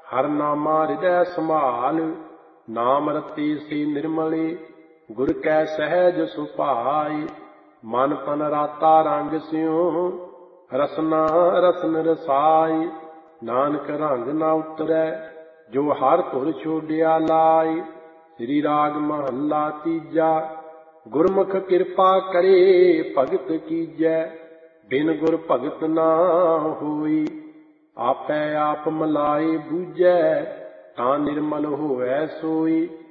ਹਰ ਨਾਮਾ ਹਿਰਦੈ ਸੰਭਾਲ, ਨਾਮ ਰਤੀ ਸੀ ਨਿਰਮਲੀ। ਗੁਰ ਕੈ ਸਹਿਜ ਸੁਭਾਈ, ਮਨ ਤਨ ਰਾਤਾ ਰੰਗ ਸਿਉ। ਰਸਨਾ ਰਸਨ ਰਸਾਈ, ਨਾਨਕ ਰੰਗ ਨਾ ਉਤਰੈ, ਜੋ ਹਰ ਧੁਰ ਛੋਡਿਆ ਲਾਈ। ਸ੍ਰੀ ਰਾਗ ਮਹੱਲਾ ਤੀਜਾ। ਗੁਰਮੁਖ ਕਿਰਪਾ ਕਰੇ ਭਗਤ ਕੀਜੈ, ਬਿਨ ਗੁਰ ਭਗਤ ਨਾ ਹੋਈ। ਆਪੈ ਆਪ ਮਲਾਏ ਬੂਝੈ, ਤਾਂ ਨਿਰਮਲ ਹੋਵੈ ਸੋਈ।